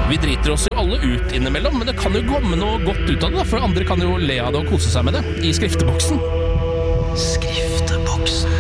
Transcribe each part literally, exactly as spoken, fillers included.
Vi driter oss jo alle ut innimellom, men det kan jo komme noe godt ut av det, for andre kan jo le av det og kose seg med det i skrifteboksen. Skrifteboksen.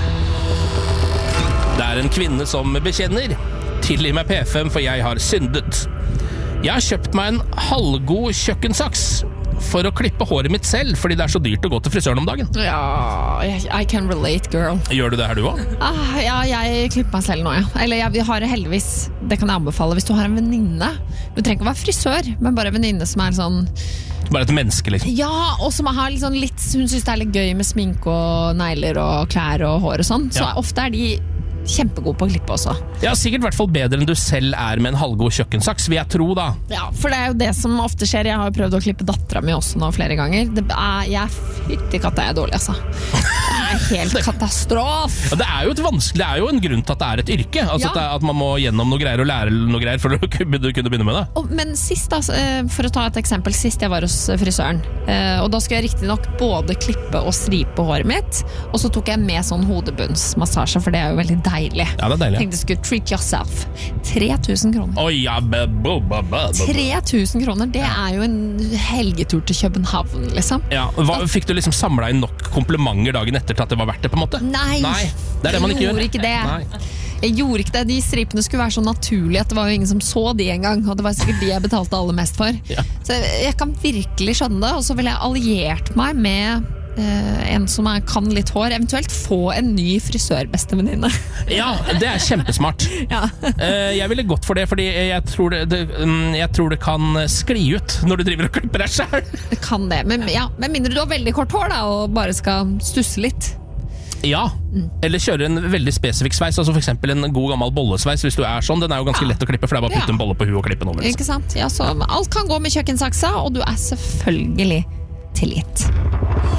Det er en kvinne som bekjenner. Tilgi meg P fem, for jeg har syndet. Jeg har kjøpt meg en halvgod kjøkkensaks for å klippe håret mitt selv, fordi det er så dyrt å gå til frisøren om dagen. Ja, I can relate, girl. Gjør du det her du også? Ah, ja, jeg klipper meg selv nå, ja. Eller jeg har heldigvis, det kan jeg anbefale, hvis du har en venninne. Du trenger ikke å være frisør, men bare en venninne som er sånn... Bare et menneske, liksom. Ja, og som har liksom litt, hun synes det er litt gøy med sminke og negler og klær og hår og sånn. Så ja. ofte er de kjempegode på å klippe også. Ja, sikkert i hvert fall bedre enn du selv er med en halvgod kjøkkensaks, vil jeg tro da. Ja, for det er jo det som ofte skjer. Jeg har jo prøvd å klippe datteren min også nå flere ganger. Det er, jeg fytti katta jeg er dårlig, altså. Det er helt katastrof. Ja, det er jo et vanskelig, det er jo en grunn til at det er et yrke. Altså ja. at, det er, at man må gjennom noe greier og lære noe greier for å kunne begynne med det. Og, men sist, altså, for å ta et eksempel, sist jeg var hos frisøren, og da skulle jeg riktig nok både klippe og stripe håret mitt, og så tok jeg med sånn hodebunnsmassasje, for det er jo veldig deilig. Ja, det er deilig. Tenkte jeg skulle treat yourself. tre tusen kroner. Oi, ja, b -b -b -b tre tusen kroner, det er jo en helgetur til København, liksom. Ja, hva, fikk du liksom samlet inn nok komplimenter dagen etter til at det var verdt det, på en måte? Nei, Nei det er det man ikke jeg gjorde gjør. ikke det. Nei. Jeg gjorde ikke det. De stripene skulle være så naturlige at det var jo ingen som så de en gang, og det var sikkert de jeg betalte aller mest for. Ja. Så jeg, jeg kan virkelig skjønne det, og så ville jeg alliert meg med Uh, en som er, kan litt hår, eventuelt få en ny frisørbestevenninne. Ja, det er kjempesmart. Ja. uh, Jeg ville gått for det, fordi jeg tror det, det, um, jeg tror det kan skli ut når du driver og klipper deg selv. Det kan det, men ja, med mindre du har veldig kort hår da, og bare skal stusse litt. Ja, mm. eller kjøre en veldig spesifikk sveis, altså for eksempel en god gammel bollesveis, hvis du er sånn. Den er jo ganske ja. lett å klippe, for det er bare å putte ja. en bolle på huet og klippe den over. Ikke sant? Ja, så alt kan gå med kjøkkensaksa, og du er selvfølgelig tilgitt.